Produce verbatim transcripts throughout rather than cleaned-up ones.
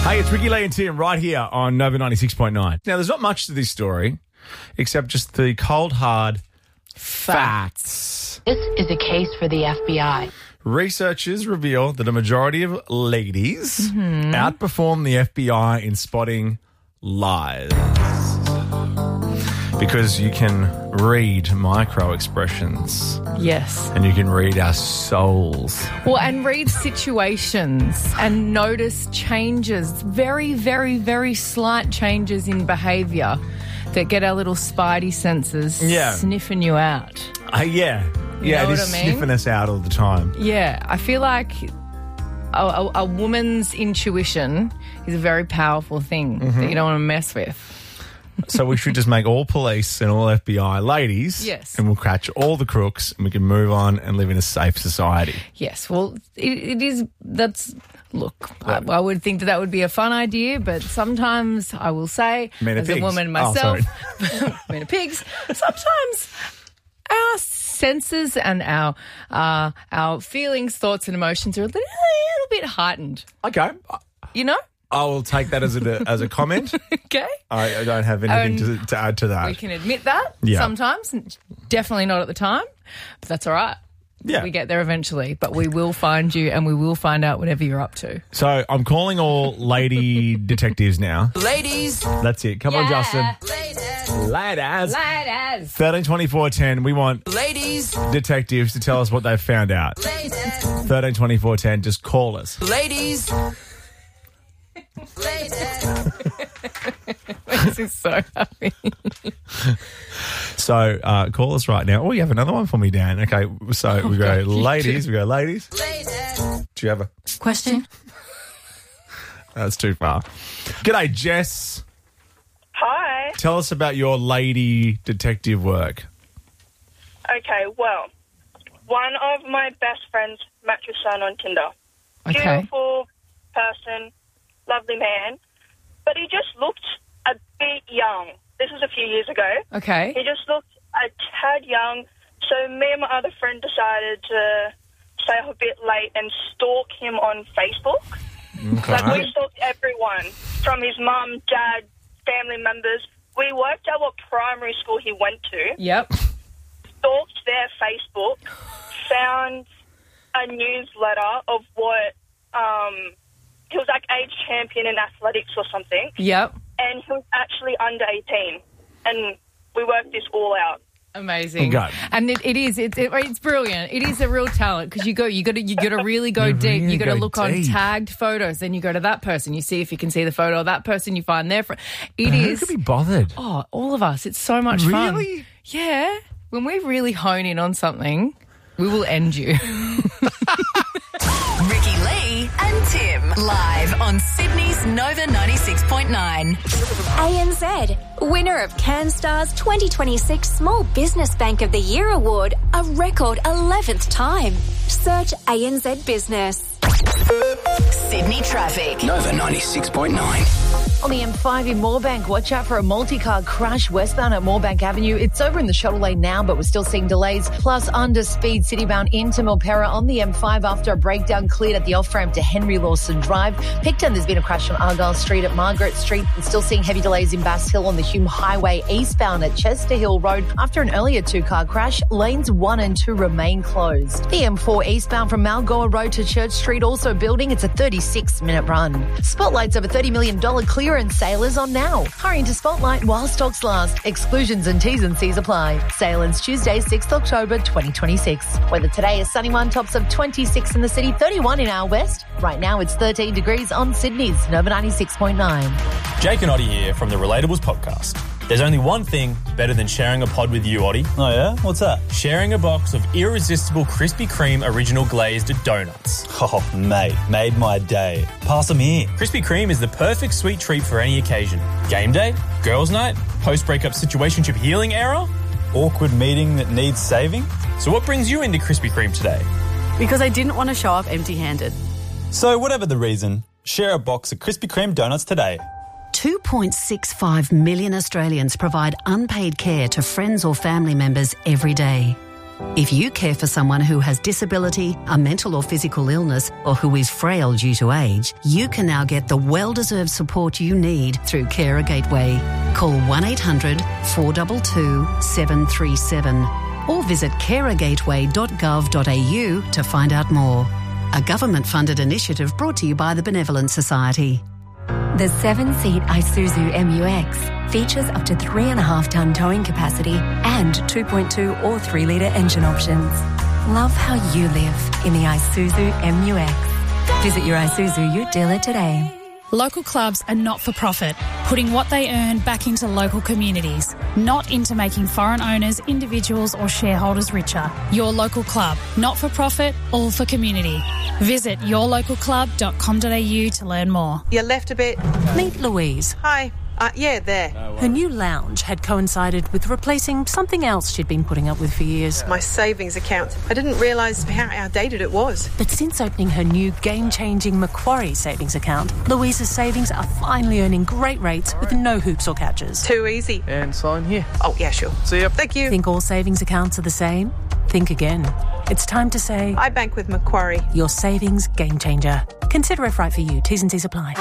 Hey, it's Ricky Lee and Tim right here on Nova ninety-six point nine. Now, there's not much to this story except just the cold, hard facts. This is a case for the F B I. Researchers reveal that a majority of ladies mm-hmm. outperform the F B I in spotting lies. Because you can read micro expressions. Yes. And you can read our souls. Well, and read situations and notice changes, very, very, very slight changes in behaviour that get our little spidey senses yeah. sniffing you out. Uh, yeah. You yeah, know it is what I mean? sniffing us out all the time. Yeah. I feel like a, a, a woman's intuition is a very powerful thing mm-hmm. that you don't want to mess with. So we should just make all police and all F B I ladies. Yes. And we'll catch all the crooks and we can move on and live in a safe society. Yes. Well, it, it is, that's, look, I, I would think that that would be a fun idea, but sometimes I will say, Men as pigs. a woman myself, oh, men of pigs, sometimes our senses and our uh, our feelings, thoughts and emotions are a little, a little bit heightened. Okay. You know? I will take that as a as a comment. Okay. I, I don't have anything um, to, to add to that. We can admit that yeah. sometimes, definitely not at the time, but that's all right. Yeah. We get there eventually, but we will find you and we will find out whatever you're up to. So I'm calling all lady detectives now. Ladies. That's it. Come yeah. on, Justin. Ladies. Ladies. Ladies. thirteen twenty-four ten. We want Ladies. detectives to tell us what they've found out. Ladies. thirteen twenty-four ten. Just call us. Ladies. Ladies. This is so happy. So uh, call us right now. Oh, you have another one for me, Dan. Okay, so we go ladies. We go ladies. Ladies. Do you have a Question? That's too far. G'day, Jess. Hi. Tell us about your lady detective work. Okay, well, one of my best friends met your son on Tinder. Okay. Beautiful person, lovely man, but he just looked a bit young. This was a few years ago. Okay. He just looked a tad young, so me and my other friend decided to stay up a bit late and stalk him on Facebook. Okay. Like, we stalked everyone, from his mum, dad, family members. We worked out what primary school he went to. Yep. Stalked their Facebook, found a newsletter of what, um, he was like age champion in athletics or something. Yep. And he was actually under eighteen. And we worked this all out. Amazing. Okay. And it, it is, it, it, it's brilliant. It is a real talent because you go, you got to, you got to really go You deep. really You got to go look on deep. tagged photos. Then you go to that person. You see if you can see the photo of that person. You find their friend. It Who is. could be bothered? Oh, all of us. It's so much fun. Really? Yeah. When we really hone in on something, we will end you. Ricky Lee and Tim live on Sydney's Nova ninety-six point nine. A N Z, winner of CanStar's twenty twenty-six Small Business Bank of the Year Award, a record eleventh time. Search A N Z Business. Sydney traffic. Nova ninety-six point nine. On the M five in Moorebank, watch out for a multi-car crash westbound at Moorebank Avenue. It's over in the shuttle lane now, but we're still seeing delays. Plus, under speed citybound into Milperra on the M five after a breakdown cleared at the off-ramp to Henry Lawson Drive. Picton, there's been a crash on Argyle Street at Margaret Street. And still seeing heavy delays in Bass Hill on the Hume Highway eastbound at Chester Hill Road. After an earlier two-car crash, lanes one and two remain closed. The M four eastbound from Malgoa Road to Church Street also building. It's a thirty-six minute run. Spotlight's over thirty million dollars clearance sale is on now. Hurry into Spotlight while stocks last. Exclusions and T's and C's apply. Sale ends Tuesday, sixth of October twenty twenty-six. Weather today is sunny one, tops of twenty-six in the city, thirty-one in our west. Right now it's thirteen degrees on Sydney's Nova ninety-six point nine. Jake and Oddie here from the Relatables podcast. There's only one thing better than sharing a pod with you, Oddie. Oh, yeah? What's that? Sharing a box of irresistible Krispy Kreme original glazed donuts. Oh, mate, made my day. Pass them here. Krispy Kreme is the perfect sweet treat for any occasion. Game day, girls' night, post-breakup situationship healing era. Awkward meeting that needs saving. So what brings you into Krispy Kreme today? Because I didn't want to show up empty-handed. So whatever the reason, share a box of Krispy Kreme donuts today. two point six five million Australians provide unpaid care to friends or family members every day. If you care for someone who has disability, a mental or physical illness, or who is frail due to age, you can now get the well-deserved support you need through Carer Gateway. Call one eight hundred four two two seven three seven or visit carer gateway dot gov dot a u to find out more. A government-funded initiative brought to you by the Benevolent Society. The seven-seat Isuzu M U X features up to three point five tonne towing capacity and two point two or three litre engine options. Love how you live in the Isuzu M U X. Visit your Isuzu Ute dealer today. Local clubs are not-for-profit, putting what they earn back into local communities, not into making foreign owners, individuals or shareholders richer. Your local club, not-for-profit, all for community. Visit your local club dot com dot a u to learn more. You left a bit. Meet Louise. Hi. Uh, yeah, there. Her new lounge had coincided with replacing something else she'd been putting up with for years. My savings account. I didn't realise how outdated it was. But since opening her new game-changing Macquarie savings account, Louise's savings are finally earning great rates with no hoops or catches. Too easy. And sign here. Oh, yeah, sure. See ya. Thank you. Think all savings accounts are the same? Think again. It's time to say... I bank with Macquarie. Your savings game changer. Consider if right for you. T's and C's apply.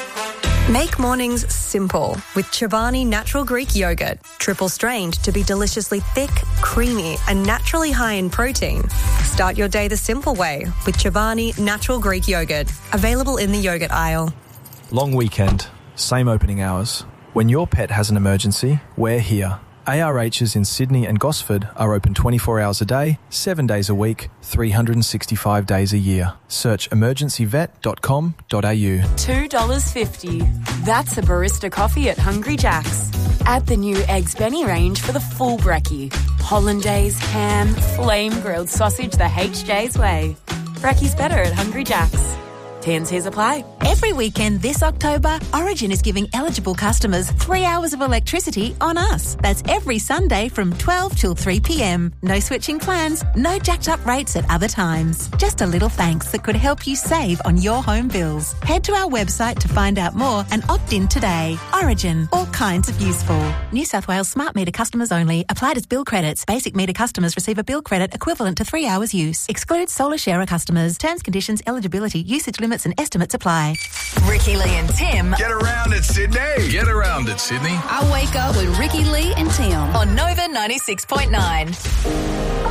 Make mornings simple with Chobani Natural Greek Yogurt. Triple strained to be deliciously thick, creamy and naturally high in protein. Start your day the simple way with Chobani Natural Greek Yogurt. Available in the yogurt aisle. Long weekend, same opening hours. When your pet has an emergency, we're here. A R H's in Sydney and Gosford are open twenty-four hours a day, seven days a week, three hundred sixty-five days a year. Search emergency vet dot com dot a u. two dollars fifty. That's a barista coffee at Hungry Jack's. Add the new Eggs Benny range for the full brekkie. Hollandaise, ham, flame grilled sausage the H J's way. Brekkie's better at Hungry Jack's. T and C's apply. Every weekend this October, Origin is giving eligible customers three hours of electricity on us. That's every Sunday from twelve till three p.m. No switching plans, no jacked up rates at other times. Just a little thanks that could help you save on your home bills. Head to our website to find out more and opt in today. Origin, all kinds of useful. New South Wales smart meter customers only. Applied as bill credits. Basic meter customers receive a bill credit equivalent to three hours use. Excludes solar sharer customers. Terms, conditions, eligibility, usage limits and estimates apply. Ricky Lee and Tim. Get around it, Sydney. Get around it, Sydney. I wake up with Ricky Lee and Tim on Nova ninety-six point nine.